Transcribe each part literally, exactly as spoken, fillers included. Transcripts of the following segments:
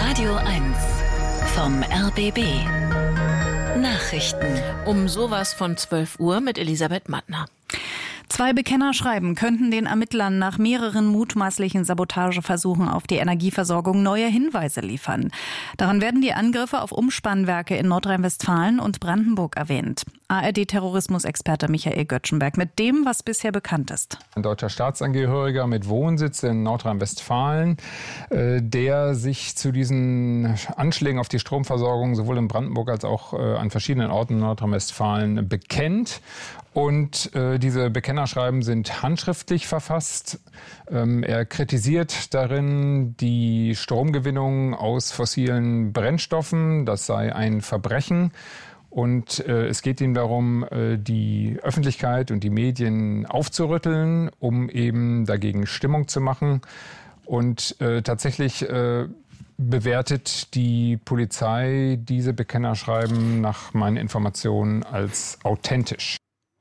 Radio eins vom R B B. Nachrichten. Um sowas von zwölf Uhr mit Elisabeth Mattner. Zwei Bekennerschreiben könnten den Ermittlern nach mehreren mutmaßlichen Sabotageversuchen auf die Energieversorgung neue Hinweise liefern. Daran werden die Angriffe auf Umspannwerke in Nordrhein-Westfalen und Brandenburg erwähnt. A R D-Terrorismusexperte Michael Göttschenberg mit dem, was bisher bekannt ist. Ein deutscher Staatsangehöriger mit Wohnsitz in Nordrhein-Westfalen, der sich zu diesen Anschlägen auf die Stromversorgung sowohl in Brandenburg als auch an verschiedenen Orten in Nordrhein-Westfalen bekennt. Und äh, diese Bekennerschreiben sind handschriftlich verfasst. Ähm, er kritisiert darin die Stromgewinnung aus fossilen Brennstoffen. Das sei ein Verbrechen. Und äh, es geht ihm darum, äh, die Öffentlichkeit und die Medien aufzurütteln, um eben dagegen Stimmung zu machen. Und äh, tatsächlich äh, bewertet die Polizei diese Bekennerschreiben nach meinen Informationen als authentisch.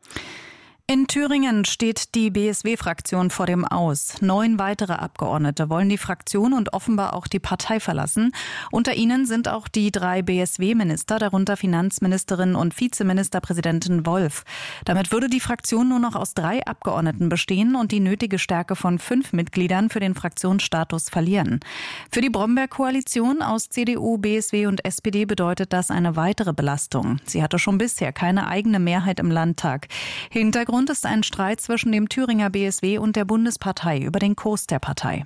In Thüringen steht die B S W-Fraktion vor dem Aus. Neun weitere Abgeordnete wollen die Fraktion und offenbar auch die Partei verlassen. Unter ihnen sind auch die drei B S W-Minister, darunter Finanzministerin und Vizeministerpräsidentin Wolf. Damit würde die Fraktion nur noch aus drei Abgeordneten bestehen und die nötige Stärke von fünf Mitgliedern für den Fraktionsstatus verlieren. Für die Bromberg-Koalition aus C D U, B S W und S P D bedeutet das eine weitere Belastung. Sie hatte schon bisher keine eigene Mehrheit im Landtag. Hintergrund ist ein Streit zwischen dem Thüringer B S W und der Bundespartei über den Kurs der Partei.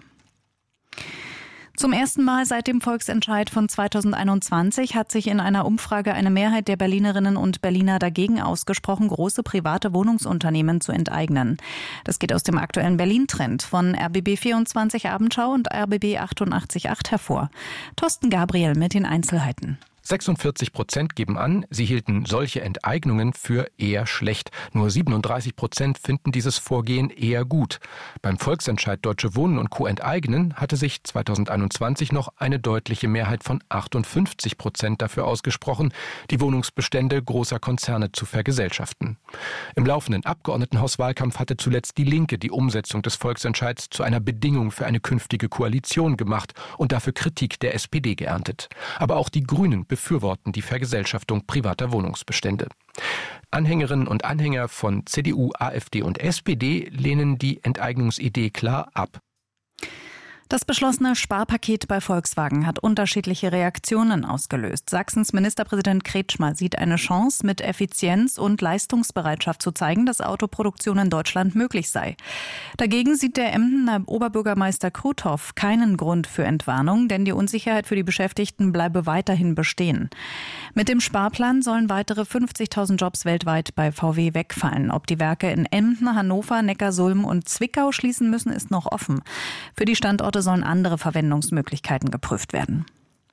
Zum ersten Mal seit dem Volksentscheid von zweitausendeinundzwanzig hat sich in einer Umfrage eine Mehrheit der Berlinerinnen und Berliner dagegen ausgesprochen, große private Wohnungsunternehmen zu enteignen. Das geht aus dem aktuellen Berlin-Trend von R B B vierundzwanzig Abendschau und R B B achtundachtzig Komma acht hervor. Thorsten Gabriel mit den Einzelheiten. sechsundvierzig Prozent geben an, sie hielten solche Enteignungen für eher schlecht. Nur siebenunddreißig Prozent finden dieses Vorgehen eher gut. Beim Volksentscheid Deutsche Wohnen und Co. enteignen hatte sich zweitausendeinundzwanzig noch eine deutliche Mehrheit von achtundfünfzig Prozent dafür ausgesprochen, die Wohnungsbestände großer Konzerne zu vergesellschaften. Im laufenden Abgeordnetenhauswahlkampf hatte zuletzt die Linke die Umsetzung des Volksentscheids zu einer Bedingung für eine künftige Koalition gemacht und dafür Kritik der S P D geerntet. Aber auch die Grünen befürworten die Vergesellschaftung privater Wohnungsbestände. Anhängerinnen und Anhänger von C D U, AfD und S P D lehnen die Enteignungsidee klar ab. Das beschlossene Sparpaket bei Volkswagen hat unterschiedliche Reaktionen ausgelöst. Sachsens Ministerpräsident Kretschmer sieht eine Chance, mit Effizienz und Leistungsbereitschaft zu zeigen, dass Autoproduktion in Deutschland möglich sei. Dagegen sieht der Emdener Oberbürgermeister Kruthoff keinen Grund für Entwarnung, denn die Unsicherheit für die Beschäftigten bleibe weiterhin bestehen. Mit dem Sparplan sollen weitere fünfzigtausend Jobs weltweit bei V W wegfallen. Ob die Werke in Emden, Hannover, Neckarsulm und Zwickau schließen müssen, ist noch offen. Für die Standorte sollen andere Verwendungsmöglichkeiten geprüft werden.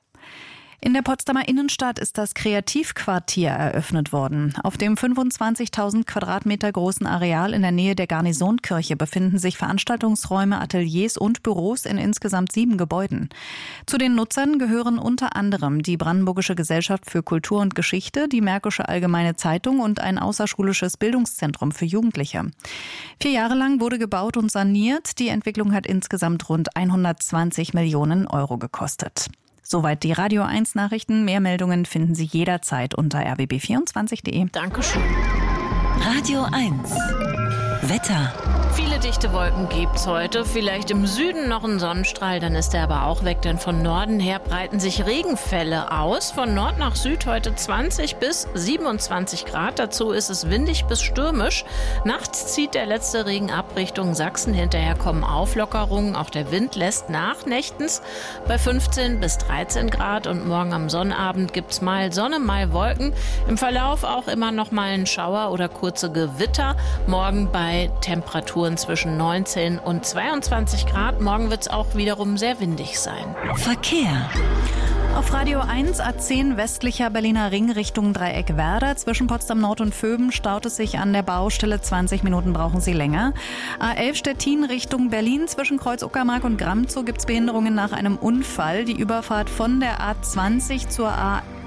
In der Potsdamer Innenstadt ist das Kreativquartier eröffnet worden. Auf dem fünfundzwanzigtausend Quadratmeter großen Areal in der Nähe der Garnisonkirche befinden sich Veranstaltungsräume, Ateliers und Büros in insgesamt sieben Gebäuden. Zu den Nutzern gehören unter anderem die Brandenburgische Gesellschaft für Kultur und Geschichte, die Märkische Allgemeine Zeitung und ein außerschulisches Bildungszentrum für Jugendliche. Vier Jahre lang wurde gebaut und saniert. Die Entwicklung hat insgesamt rund hundertzwanzig Millionen Euro gekostet. Soweit die Radio eins Nachrichten. Mehr Meldungen finden Sie jederzeit unter r b b vierundzwanzig punkt d e. Dankeschön. Radio eins. Wetter. Viele dichte Wolken gibt's heute. Vielleicht im Süden noch ein Sonnenstrahl, dann ist er aber auch weg, denn von Norden her breiten sich Regenfälle aus. Von Nord nach Süd heute zwanzig bis siebenundzwanzig Grad. Dazu ist es windig bis stürmisch. Nachts zieht der letzte Regen ab Richtung Sachsen. Hinterher kommen Auflockerungen. Auch der Wind lässt nach nächtens bei fünfzehn bis dreizehn Grad. Und morgen am Sonnabend gibt's mal Sonne, mal Wolken. Im Verlauf auch immer noch mal ein Schauer oder kurze Gewitter. Morgen bei Temperaturen zwischen neunzehn und zweiundzwanzig Grad. Morgen wird es auch wiederum sehr windig sein. Verkehr. Auf Radio eins A zehn westlicher Berliner Ring Richtung Dreieck Werder. Zwischen Potsdam Nord und Vöben staut es sich an der Baustelle. zwanzig Minuten brauchen Sie länger. A elf Stettin Richtung Berlin. Zwischen Kreuz Uckermark und Gramzow gibt es Behinderungen nach einem Unfall. Die Überfahrt von der A zwanzig zur A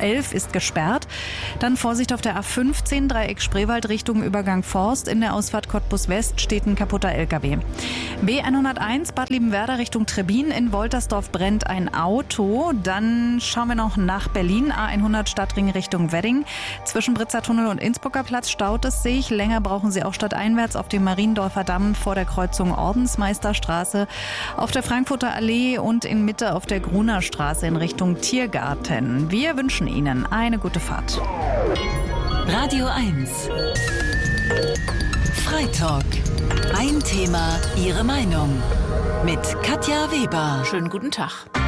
elf ist gesperrt. Dann Vorsicht auf der A fünfzehn, Dreieck Spreewald Richtung Übergang Forst. In der Ausfahrt Cottbus West steht ein kaputter L K W. B hunderteins Bad Liebenwerda Richtung Trebin. In Woltersdorf brennt ein Auto. Dann schauen wir noch nach Berlin. A hundert Stadtring Richtung Wedding. Zwischen Britzer Tunnel und Innsbrucker Platz staut es sich. Länger brauchen Sie auch stadteinwärts auf dem Mariendorfer Damm vor der Kreuzung Ordensmeisterstraße, auf der Frankfurter Allee und in Mitte auf der Gruner Straße in Richtung Tiergarten. Wir wünschen Ihnen eine gute Fahrt. Radio eins. Freitalk. Ein Thema, Ihre Meinung. Mit Katja Weber. Schönen guten Tag.